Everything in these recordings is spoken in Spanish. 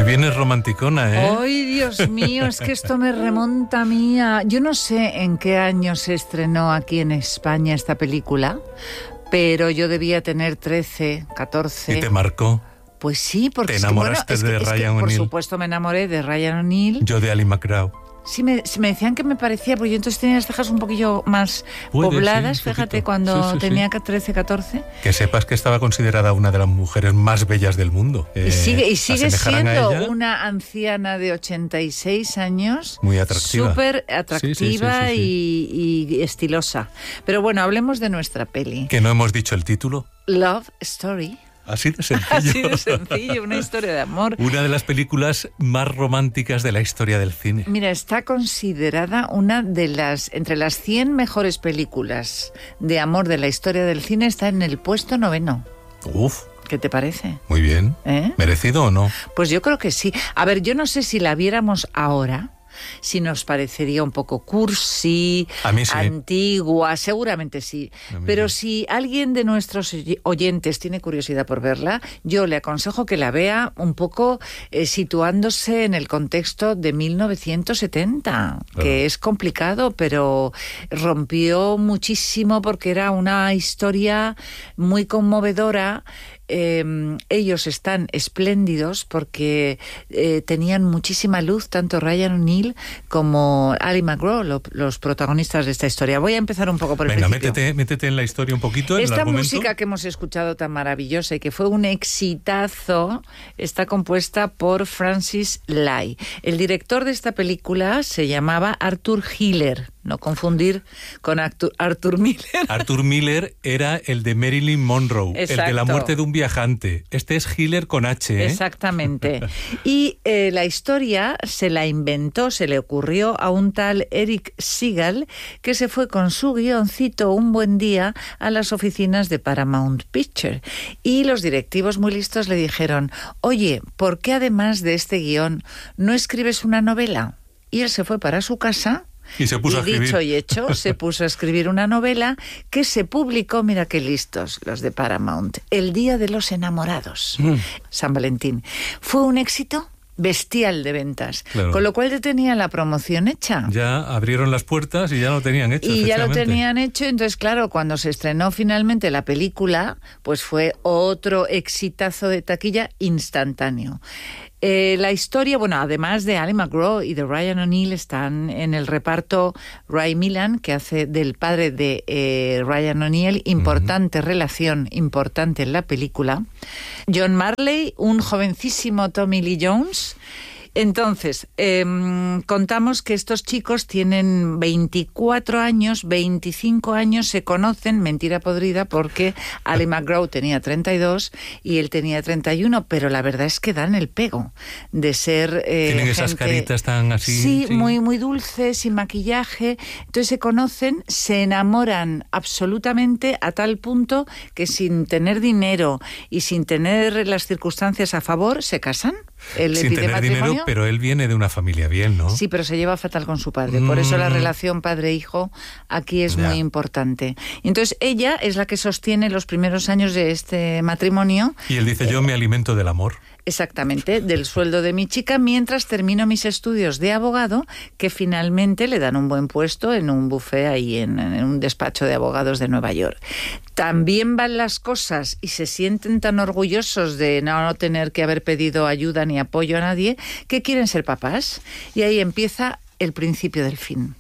Hoy vienes romanticona, ¿eh? ¡Ay, Dios mío! Es que esto me remonta a mí a... Yo no sé en qué año se estrenó aquí en España esta película, pero yo debía tener 13, 14... ¿Y te marcó? Pues sí, porque... ¿Te enamoraste de Ryan O'Neal? Por supuesto me enamoré de Ryan O'Neal. Yo de Ali MacGraw. Sí, me decían que me parecía, porque yo entonces tenía las cejas un poquillo más pobladas, sí, fíjate, cuando tenía 13, 14. Que sepas que estaba considerada una de las mujeres más bellas del mundo. Y sigue siendo una anciana de 86 años. Muy atractiva. Súper atractiva sí. Y estilosa. Pero bueno, hablemos de nuestra peli. Que no hemos dicho el título. Love Story. Así de sencillo. Así de sencillo, una historia de amor. Una de las películas más románticas de la historia del cine. Mira, está considerada una de entre las 100 mejores películas de amor de la historia del cine, está en el puesto 9. Uf. ¿Qué te parece? Muy bien. ¿Merecido o no? Pues yo creo que sí. A ver, yo no sé si la viéramos ahora, si nos parecería un poco cursi, a mí sí. Antigua, seguramente sí. Pero si alguien de nuestros oyentes tiene curiosidad por verla, yo le aconsejo que la vea un poco situándose en el contexto de 1970, que es complicado, pero rompió muchísimo porque era una historia muy conmovedora. Ellos están espléndidos porque tenían muchísima luz, tanto Ryan O'Neal como Ali MacGraw, los protagonistas de esta historia. Voy a empezar un poco por el principio. Métete en la historia un poquito. Esta música que hemos escuchado tan maravillosa y que fue un exitazo está compuesta por Francis Lai. El director de esta película se llamaba Arthur Hiller. No confundir con Arthur Miller. Arthur Miller era el de Marilyn Monroe, exacto. El de La muerte de un viajante. Este es Hiller con H, ¿eh? Exactamente. Y la historia se la inventó, se le ocurrió a un tal Eric Segal, que se fue con su guioncito un buen día a las oficinas de Paramount Pictures. Y los directivos muy listos le dijeron: oye, ¿por qué además de este guión no escribes una novela? Y él se fue para su casa. Y se puso a escribir. Dicho y hecho, se puso a escribir una novela que se publicó, mira qué listos los de Paramount, El Día de los Enamorados, San Valentín. Fue un éxito bestial de ventas, claro. Con lo cual ya tenían la promoción hecha. Ya abrieron las puertas y ya lo tenían hecho. Y ya lo tenían hecho, entonces claro, cuando se estrenó finalmente la película, pues fue otro exitazo de taquilla instantáneo. La historia, bueno, además de Ali MacGraw y de Ryan O'Neal, están en el reparto Ray Milland, que hace del padre de Ryan O'Neal, importante relación, importante en la película. John Marley, un jovencísimo Tommy Lee Jones. Entonces, contamos que estos chicos tienen 24 años, 25 años, se conocen, mentira podrida, porque Ali MacGraw tenía 32 y él tenía 31, pero la verdad es que dan el pego de ser tienen esas caritas tan así. Sí, muy, muy dulces, sin maquillaje. Entonces se conocen, se enamoran absolutamente a tal punto que sin tener dinero y sin tener las circunstancias a favor, se casan. Sin tener dinero, pero él viene de una familia bien, ¿no? Sí, pero se lleva fatal con su padre. Por eso la relación padre-hijo aquí es muy importante. Y entonces ella es la que sostiene los primeros años de este matrimonio. Y él dice, yo me alimento del amor. Exactamente, del sueldo de mi chica, mientras termino mis estudios de abogado, que finalmente le dan un buen puesto en un buffet ahí en un despacho de abogados de Nueva York. También van las cosas y se sienten tan orgullosos de no tener que haber pedido ayuda ni apoyo a nadie, que quieren ser papás. Y ahí empieza el principio del fin.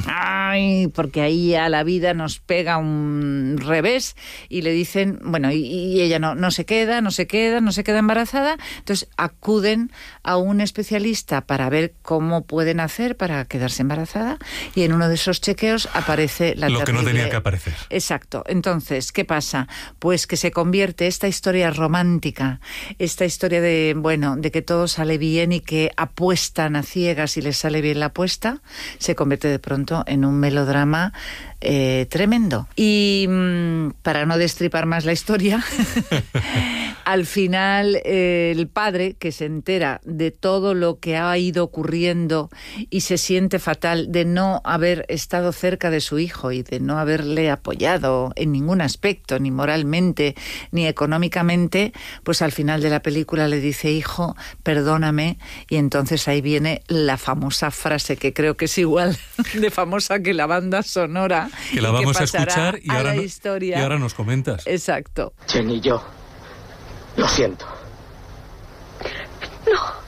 Ay, porque ahí a la vida nos pega un revés y le dicen, bueno, y ella no se queda embarazada, entonces acuden a un especialista para ver cómo pueden hacer para quedarse embarazada, y en uno de esos chequeos aparece la lo que no tenía que aparecer. Exacto. Entonces, ¿qué pasa? Pues que se convierte esta historia romántica, esta historia de, bueno, de que todo sale bien y que apuestan a ciegas y les sale bien la apuesta, se convierte de pronto en un melodrama tremendo. Y para no destripar más la historia, al final el padre, que se entera de todo lo que ha ido ocurriendo y se siente fatal de no haber estado cerca de su hijo y de no haberle apoyado en ningún aspecto, ni moralmente, ni económicamente, pues al final de la película le dice: hijo, perdóname. Y entonces ahí viene la famosa frase, que creo que es igual de famosa que la banda sonora, que la vamos que a escuchar y ahora, historia. Y ahora nos comentas. Exacto. Jenny, yo lo siento. No.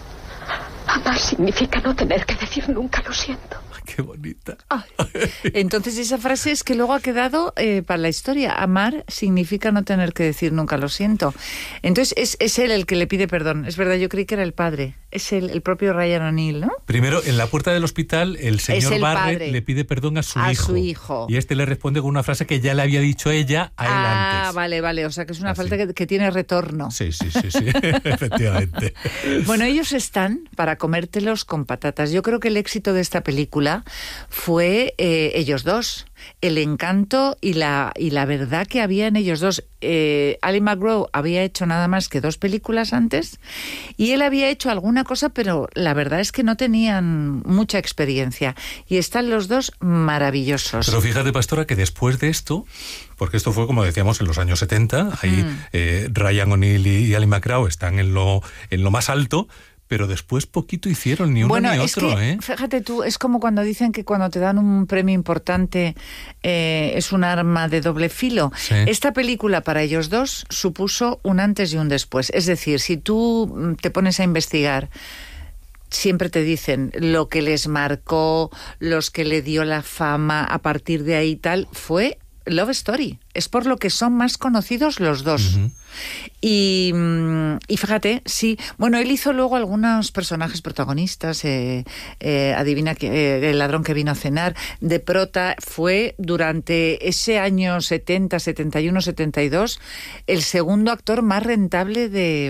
Amar significa no tener que decir nunca lo siento. Qué bonita. Ay. Entonces esa frase es que luego ha quedado para la historia. Amar significa no tener que decir nunca lo siento. Entonces es él el que le pide perdón. Es verdad, yo creí que era el padre. Es el propio Ryan O'Neill, ¿no? Primero, en la puerta del hospital, el señor Barrett le pide perdón a su hijo. Y este le responde con una frase que ya le había dicho ella a él antes. Ah, vale. O sea, que es una falta que tiene retorno. Sí. Efectivamente. Bueno, ellos están para comértelos con patatas. Yo creo que el éxito de esta película fue ellos dos, el encanto y la verdad que había en ellos dos. Ali MacGraw había hecho nada más que 2 películas antes y él había hecho alguna cosa, pero la verdad es que no tenían mucha experiencia y están los dos maravillosos. Pero fíjate, Pastora, que después de esto, porque esto fue, como decíamos, en los años 70, ahí Ryan O'Neill y Ali MacGraw están en lo más alto, pero después poquito hicieron, ni uno ni otro, que, fíjate tú, es como cuando dicen que cuando te dan un premio importante es un arma de doble filo. Sí. Esta película para ellos dos supuso un antes y un después. Es decir, si tú te pones a investigar, siempre te dicen lo que les marcó, los que le dio la fama, a partir de ahí tal, fue Love Story. Es por lo que son más conocidos los dos. Uh-huh. Y fíjate, sí. Bueno, él hizo luego algunos personajes protagonistas. Adivina que el ladrón que vino a cenar. De prota fue durante ese año 70, 71, 72 el segundo actor más rentable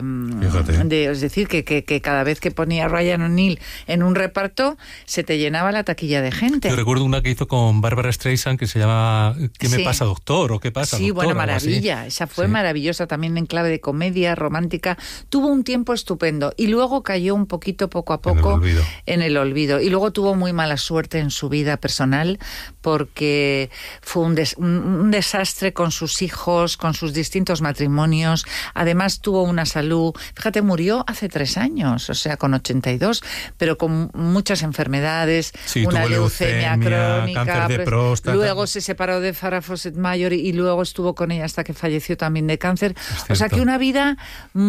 es decir, que cada vez que ponía Ryan O'Neill en un reparto se te llenaba la taquilla de gente. Yo recuerdo una que hizo con Barbara Streisand que se llama ¿Qué me pasa, doctor? ¿O qué pasa, sí, doctor? Bueno, maravilla. Esa fue maravillosa, también en clave de comedia romántica. Tuvo un tiempo estupendo y luego cayó un poquito poco a poco en el olvido. Y luego tuvo muy mala suerte en su vida personal porque fue un desastre con sus hijos, con sus distintos matrimonios. Además tuvo una salud, fíjate, murió hace 3 años, o sea, con 82, pero con muchas enfermedades, una leucemia crónica, cáncer de próstata. Luego se separó de Farrah Fawcett Mayor y luego estuvo con ella hasta que falleció también de cáncer. O sea que una vida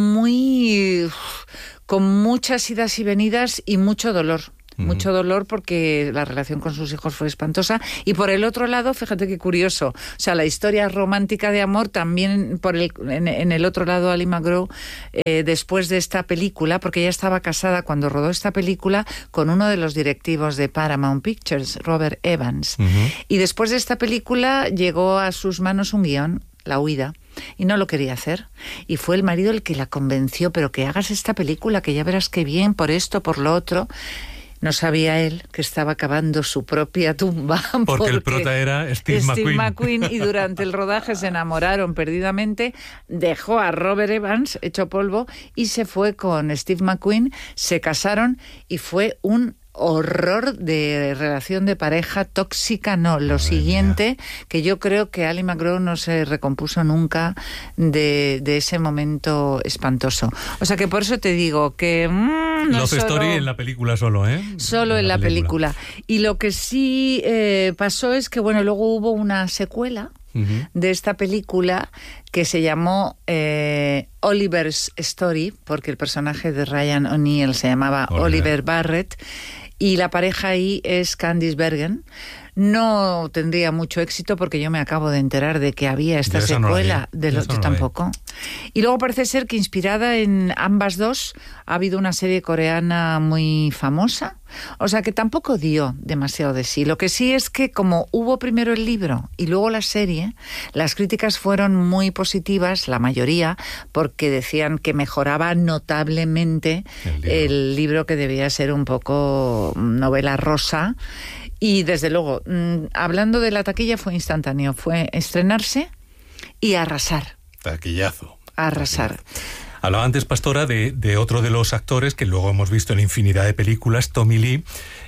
con muchas idas y venidas y mucho dolor. Mucho dolor porque la relación con sus hijos fue espantosa. Y por el otro lado, fíjate qué curioso, o sea, la historia romántica de amor también en el otro lado, Ali MacGraw, después de esta película, porque ella estaba casada cuando rodó esta película con uno de los directivos de Paramount Pictures, Robert Evans. Y después de esta película llegó a sus manos un guión, La huida, y no lo quería hacer. Y fue el marido el que la convenció, pero que hagas esta película, que ya verás qué bien, por esto, por lo otro. No sabía él que estaba cavando su propia tumba. Porque el prota era Steve McQueen. Y durante el rodaje se enamoraron perdidamente. Dejó a Robert Evans hecho polvo y se fue con Steve McQueen. Se casaron y fue un horror de relación de pareja tóxica. No, lo siguiente, que yo creo que Ali MacGraw no se recompuso nunca de ese momento espantoso. O sea que por eso te digo que Love Story en la película solo, ¿eh? Solo en la película. Y lo que sí pasó es que, bueno, luego hubo una secuela de esta película que se llamó Oliver's Story, porque el personaje de Ryan O'Neill se llamaba Oliver Barrett, y la pareja ahí es Candice Bergen. No tendría mucho éxito porque yo me acabo de enterar de que había esta secuela. Yo tampoco. Y luego parece ser que inspirada en ambas dos ha habido una serie coreana muy famosa. O sea que tampoco dio demasiado de sí. Lo que sí es que como hubo primero el libro y luego la serie, las críticas fueron muy positivas, la mayoría, porque decían que mejoraba notablemente el libro, que debía ser un poco novela rosa. Y desde luego, hablando de la taquilla, fue instantáneo. Fue estrenarse y arrasar. Taquillazo. Arrasar. Hablaba antes, Pastora, de otro de los actores que luego hemos visto en infinidad de películas, Tommy Lee.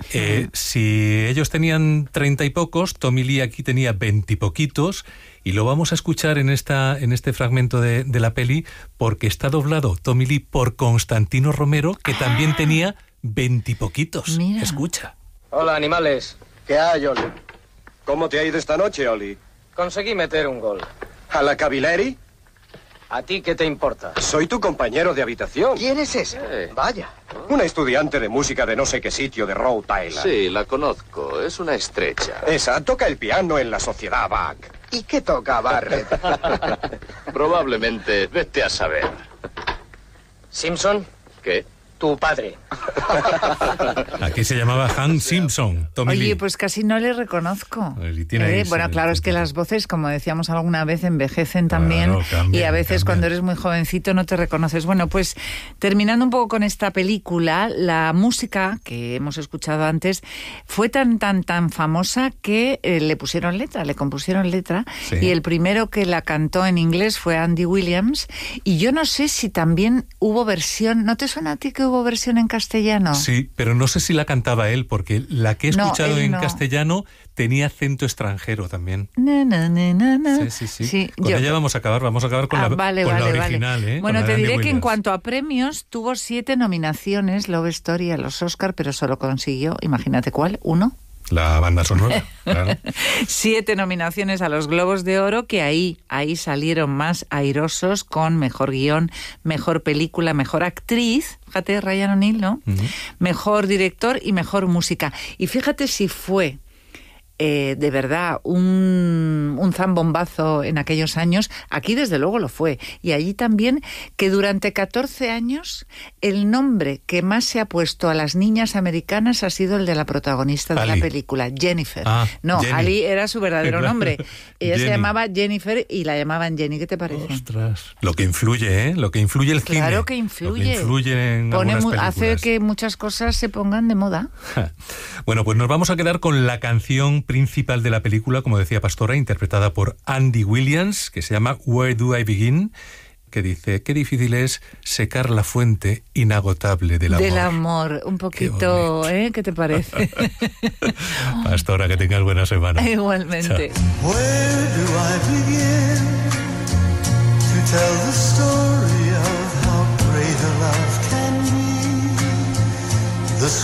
Si ellos tenían 30 y pocos, Tommy Lee aquí tenía 20 y poquitos, y lo vamos a escuchar en este fragmento de la peli, porque está doblado Tommy Lee por Constantino Romero, que también tenía 20 y poquitos. Mira. Escucha. Hola, animales. ¿Qué hay, Oli? ¿Cómo te ha ido esta noche, Oli? Conseguí meter un gol. ¿A la Cavilleri? ¿A ti qué te importa? Soy tu compañero de habitación. ¿Quién es ese? Vaya. Una estudiante de música de no sé qué sitio de Rhode Island. Sí, la conozco. Es una estrecha. Esa toca el piano en la sociedad Bach. ¿Y qué toca Barrett? Probablemente. Vete a saber. ¿Simpson? ¿Qué? Tu padre. Aquí se llamaba Hank Simpson, Tommy Lee. Oye, pues casi no le reconozco. Y tiene ahí Bueno, ese- claro, es que las voces, como decíamos alguna vez, envejecen también. Claro, cambian, y a veces cambian. cuando eres muy jovencito no te reconoces. Bueno, pues terminando un poco con esta película, la música que hemos escuchado antes fue tan famosa que le pusieron letra, le compusieron letra. Sí. Y el primero que la cantó en inglés fue Andy Williams. Y yo no sé si también hubo versión. ¿No te suena a ti que hubo versión en castellano? Sí, pero no sé si la cantaba él, porque la que he No, escuchado él en no. castellano tenía acento extranjero también. Na, na, na, na, na. Sí. Con ella vamos a acabar con la original. Bueno, con la te de Andy diré que en Williams. cuanto a premios, tuvo 7 nominaciones Love Story a los Oscar, pero solo consiguió, imagínate cuál, 1. La banda sonora, claro. 7 nominaciones a los Globos de Oro, que ahí salieron más airosos con mejor guión, mejor película, mejor actriz, fíjate, Ryan O'Neal, ¿no? Mejor director y mejor música. Y fíjate si fue de verdad un zambombazo en aquellos años. Aquí desde luego lo fue, y allí también, que durante 14 años el nombre que más se ha puesto a las niñas americanas ha sido el de la protagonista de Ali. la película, Jennifer. No, Jenny. Ali era su verdadero nombre. Ella Jenny. se llamaba Jennifer y la llamaban Jenny. ¿Qué te parece? Ostras. Lo que influye, lo que influye el cine. Claro que influye. Lo que influye en algunas películas. Hace que muchas cosas se pongan de moda. Bueno, pues nos vamos a quedar con la canción principal de la película, como decía Pastora, interpretada por Andy Williams, que se llama Where Do I Begin, que dice: qué difícil es secar la fuente inagotable del amor. Del amor, un poquito, ¿Qué te parece? Pastora, que tengas buena semana. Igualmente. Chao. Where do I